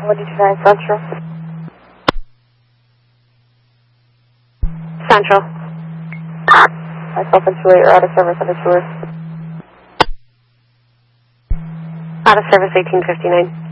What did you say? Central? Central. Myself and Chile are out of service on the tour. Out of service 1859.